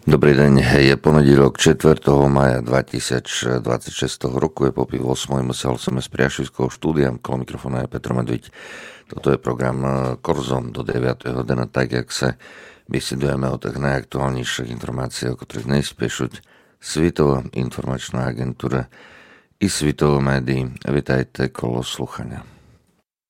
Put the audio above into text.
Dobrý deň, je ponedílok 4. maja 2026 roku, je popív 8. Musel som z Priašivského štúdia, kolo mikrofónu je Petr Medviť. Toto je program Korzom do 9. hodina, tak jak sa besedujeme o tých najaktuálnejších informáciách, o ktorých nejspiešuť Svetová informačná agentúra i Svetovo médií. Vitajte kolo sluchania.